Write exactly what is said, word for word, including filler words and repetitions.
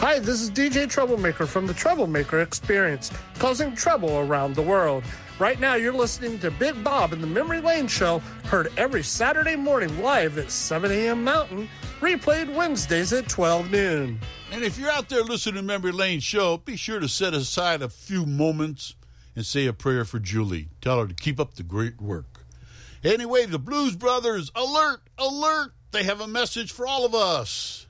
Hi, this is D J Troublemaker from the Troublemaker Experience, causing trouble around the world. Right now, you're listening to Big Bob and the Memory Lane Show, heard every Saturday morning live at seven a.m. Mountain, replayed Wednesdays at twelve noon. And if you're out there listening to Memory Lane Show, be sure to set aside a few moments and say a prayer for Julie. Tell her to keep up the great work. Anyway, the Blues Brothers, alert, alert! They have a message for all of us.